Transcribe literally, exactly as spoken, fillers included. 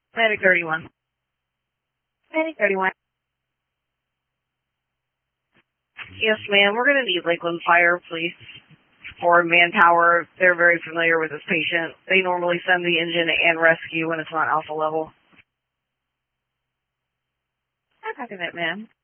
Medic thirty-one. Medic thirty-one. Yes, ma'am. We're going to need Lakeland Fire Police or manpower. They're very familiar with this patient. They normally send the engine and rescue when it's not alpha level. I copy that, ma'am.